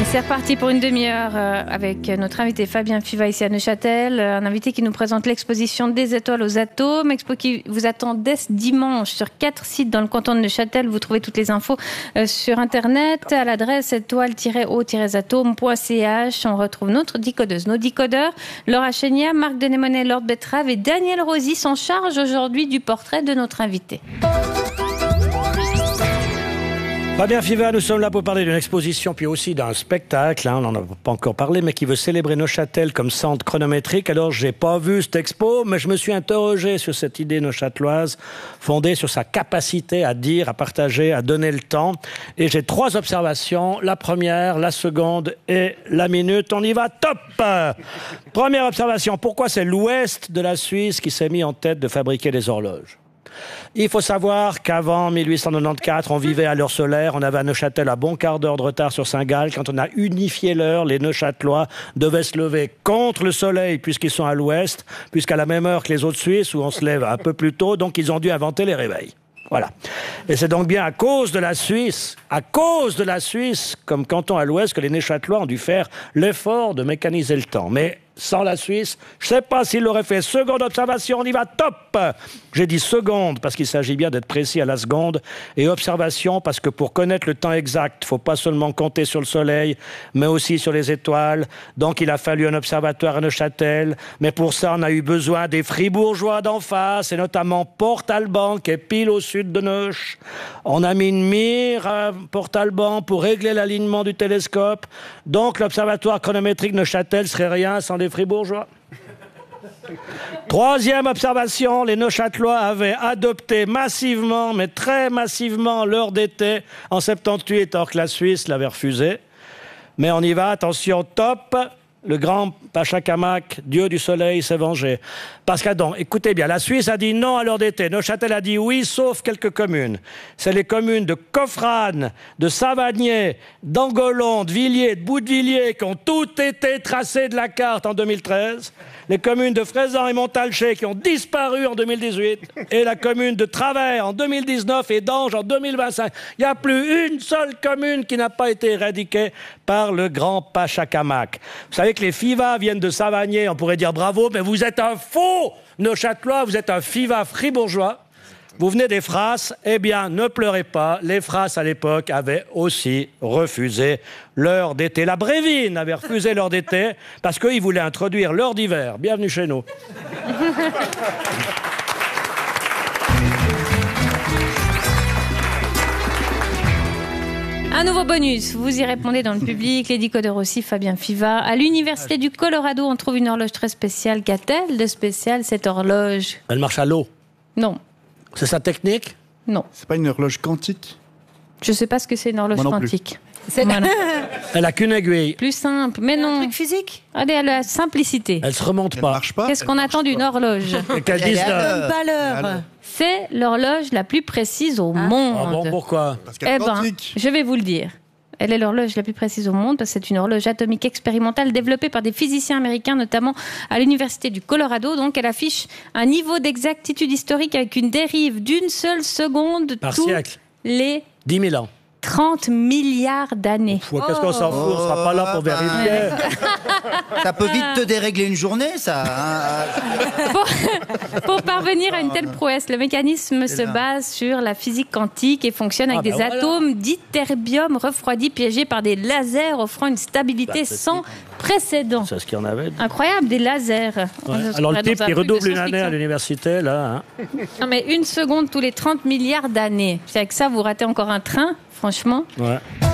C'est reparti pour une demi-heure avec notre invité Fabien Fiva ici à Neuchâtel, un invité qui nous présente l'exposition des étoiles aux atomes, expo qui vous attend dès dimanche sur 4 sites dans le canton de Neuchâtel. Vous trouvez toutes les infos sur internet à l'adresse étoile-o-atome.ch. On retrouve notre décodeuse, nos décodeurs, Laura Chénia, Marc Denémonet, Lord Betrave et Daniel Rosy s'en charge aujourd'hui du portrait de notre invité. Fabien Fiva, nous sommes là pour parler d'une exposition puis aussi d'un spectacle, on n'en a pas encore parlé, mais qui veut célébrer Neuchâtel comme centre chronométrique. Alors, j'ai pas vu cette expo, mais je me suis interrogé sur cette idée neuchâteloise, fondée sur sa capacité à dire, à partager, à donner le temps. Et j'ai 3 observations, la première, la seconde et la minute. On y va, top! Première observation, pourquoi c'est l'ouest de la Suisse qui s'est mis en tête de fabriquer des horloges? Il faut savoir qu'avant 1894, on vivait à l'heure solaire. On avait à Neuchâtel un bon quart d'heure de retard sur Saint-Gall. Quand on a unifié l'heure, les Neuchâtelois devaient se lever contre le soleil puisqu'ils sont à l'ouest, puisqu'à la même heure que les autres Suisses où on se lève un peu plus tôt, donc ils ont dû inventer les réveils. Voilà. Et c'est donc bien à cause de la Suisse, comme canton à l'ouest, que les Neuchâtelois ont dû faire l'effort de mécaniser le temps. Mais sans la Suisse, je ne sais pas s'il l'aurait fait. Seconde observation, on y va, top! J'ai dit seconde parce qu'il s'agit bien d'être précis à la seconde. Et observation parce que pour connaître le temps exact, il ne faut pas seulement compter sur le soleil, mais aussi sur les étoiles. Donc il a fallu un observatoire à Neuchâtel. Mais pour ça, on a eu besoin des fribourgeois d'en face, et notamment Port-Alban, qui est pile au sud de Neuch. On a mis une mire à Port-Alban pour régler l'alignement du télescope. Donc l'observatoire chronométrique Neuchâtel serait rien sans les fribourgeois. Troisième observation, les Neuchâtelois avaient adopté massivement, mais très massivement, l'heure d'été en 78, alors que la Suisse l'avait refusé. Mais on y va, attention, top! Le grand Pachacamac, dieu du soleil, s'est vengé. Parce que, donc, écoutez bien, la Suisse a dit non à l'heure d'été. Neuchâtel a dit oui, sauf quelques communes. C'est les communes de Coffrane, de Savagnier, d'Angolon, de Villiers, de Boudevilliers qui ont toutes été tracées de la carte en 2013. Les communes de Fraisan et Montalché qui ont disparu en 2018. Et la commune de Travers en 2019 et d'Ange en 2025. Il n'y a plus une seule commune qui n'a pas été éradiquée par le grand Pachacamac. Vous savez que les Fiva viennent de Savagnier, on pourrait dire bravo, mais vous êtes un faux Neuchâtelois, vous êtes un Fiva fribourgeois. Vous venez des Frasses, eh bien, ne pleurez pas, les Frasses à l'époque avaient aussi refusé l'heure d'été. La Brévine avait refusé l'heure d'été parce qu'ils voulaient introduire l'heure d'hiver. Bienvenue chez nous. Un nouveau bonus, vous y répondez dans le public, les décodeurs aussi, Fabien Fiva. À l'université du Colorado, on trouve une horloge très spéciale. Qu'a-t-elle de spécial, cette horloge? Elle marche à l'eau. Non. C'est sa technique? Non. C'est pas une horloge quantique? Je sais pas ce que c'est une horloge quantique. Voilà. Elle a qu'une aiguille. Plus simple, mais non. Un truc physique? Allez, à la simplicité. Elle se remonte pas. Marche pas. Qu'est-ce qu'on attend d'une horloge? Qu'elle dise Pas l'heure. C'est l'horloge la plus précise au monde. Ah bon, pourquoi? Parce qu'elle est quantique. Je vais vous le dire. Elle est l'horloge la plus précise au monde. C'est une horloge atomique expérimentale développée par des physiciens américains, notamment à l'université du Colorado. Donc, elle affiche un niveau d'exactitude historique avec une dérive d'une seule seconde Par tous siècle. les 10 000 ans. 30 milliards d'années. Qu'est-ce qu'on s'en fout? On sera pas là pour vérifier. Ça peut vite te dérégler une journée, ça. Pour parvenir à une telle prouesse, le mécanisme se base sur la physique quantique et fonctionne avec des atomes d'ytterbium refroidis piégés par des lasers offrant une stabilité sans précédent. C'est ce qu'il y en avait. Incroyable, des lasers. Ouais. Alors le type qui redouble une année à l'université, là. Non mais une seconde tous les 30 milliards d'années. C'est avec ça, vous ratez encore un train, franchement. Ouais.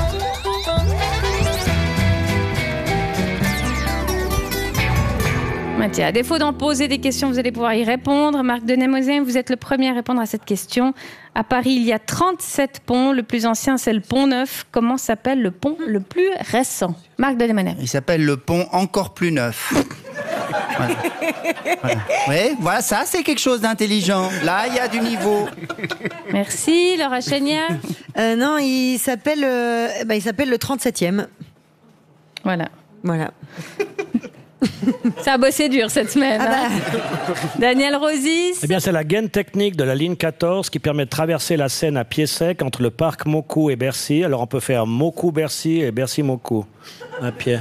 Tiens, à défaut d'en poser des questions, vous allez pouvoir y répondre. Marc Denémonet, vous êtes le premier à répondre à cette question. À Paris, il y a 37 ponts. Le plus ancien, c'est le pont Neuf. Comment s'appelle le pont le plus récent? Marc Denémonet. Il s'appelle le pont encore plus neuf. Voilà. Oui, voilà, ça, c'est quelque chose d'intelligent. Là, il y a du niveau. Merci, Laura Chénia. Non, il s'appelle le 37e. Voilà. Ça a bossé dur cette semaine. Hein. Daniel Rosis. Eh bien, c'est la gaine technique de la ligne 14 qui permet de traverser la Seine à pied sec entre le parc Maucou et Bercy. Alors, on peut faire Maucou-Bercy et Bercy-Maucou à pied.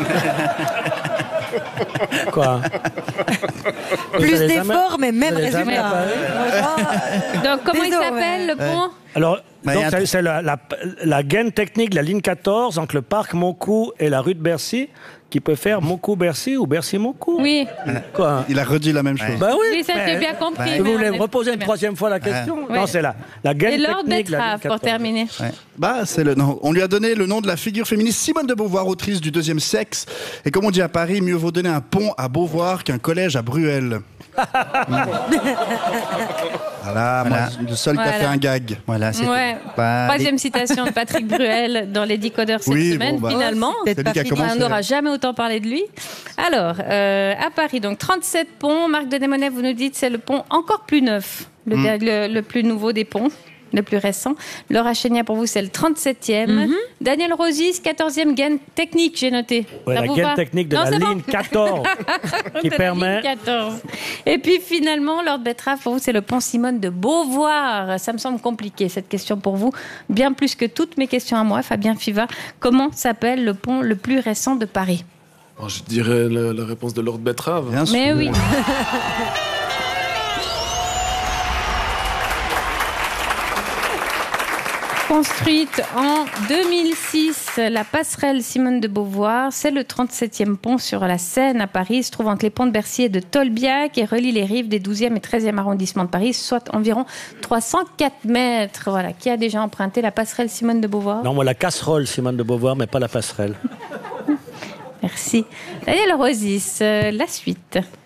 Quoi? Plus d'efforts, mais même résultat. Donc, comment il s'appelle, le pont? Alors, c'est la gaine technique de la ligne 14 entre le parc Maucou et la rue de Bercy qui peut faire Maucou-Bercy ou Bercy-Maucou. Oui. Quoi? Il a redit la même chose. Bah oui. Oui, ça j'ai bien compris. Vous voulez me reposer une troisième fois la question? Ouais. Non, c'est la gaine Et Lord technique de la ligne Betrave, 14. pour terminer. Bah, c'est le nom. On lui a donné le nom de la figure féministe Simone de Beauvoir, autrice du deuxième sexe. Et comme on dit à Paris, mieux vaut donner un pont à Beauvoir qu'un collège à Bruel. Voilà, moi, le seul qui a fait un gag. Voilà, c'est Ouais. Troisième citation de Patrick Bruel dans les Décodeurs cette semaine, finalement. C'est lui qui a commencé. On n'aura jamais autant parlé de lui. Alors, à Paris, donc 37 ponts. Marc de Desmonets, vous nous dites c'est le pont encore plus neuf, le plus nouveau des ponts, le plus récent. Laura Chénia, pour vous, c'est le 37e. Daniel Rosis, 14e gaine technique, j'ai noté. Ouais, Ça la vous gaine va? technique de Non, la c'est ligne 14 qui De la permet... ligne 14. Et puis finalement, Lord Betrave, pour vous, c'est le pont Simone de Beauvoir. Ça me semble compliqué, cette question pour vous. Bien plus que toutes mes questions à moi, Fabien Fiva. Comment s'appelle le pont le plus récent de Paris? Bon, je dirais la réponse de Lord Betrave. Bien sûr. Mais oui. Construite en 2006, la passerelle Simone de Beauvoir, c'est le 37e pont sur la Seine à Paris. Il se trouve entre les ponts de Bercy et de Tolbiac et relie les rives des 12e et 13e arrondissements de Paris, soit environ 304 mètres. Voilà. Qui a déjà emprunté la passerelle Simone de Beauvoir? Non, moi, la casserole Simone de Beauvoir, mais pas la passerelle. Merci. Daniel Rosis, la suite.